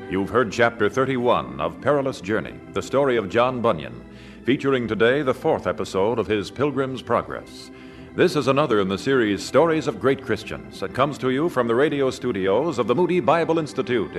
You've heard Chapter 31 of Perilous Journey, the story of John Bunyan, featuring today the 4th episode of his Pilgrim's Progress. This is another in the series Stories of Great Christians that comes to you from the radio studios of the Moody Bible Institute